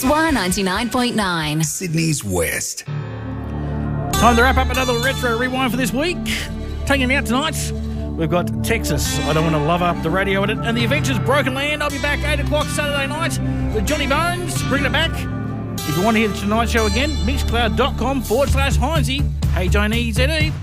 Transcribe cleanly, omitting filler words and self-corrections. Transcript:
One 99.9. Sydney's West. Time to wrap up another Retro Rewind for this week. Taking it out tonight, we've got Texas, I Don't Want to Love Up the Radio Edit, and The Adventures Broken Land. I'll be back 8 o'clock Saturday night with Johnny Bones, bringing it back. If you want to hear the Tonight Show again, mixcloud.com/Heinzie. Hey, Johnny, ZE.